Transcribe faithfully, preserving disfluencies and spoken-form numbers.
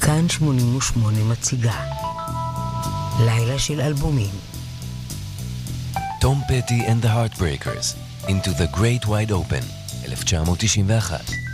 כאן שמונים ושמונה מציגה לילה של אלבומים. Tom Petty and the Heartbreakers, Into the Great Wide Open, אלף תשע מאות תשעים ואחת.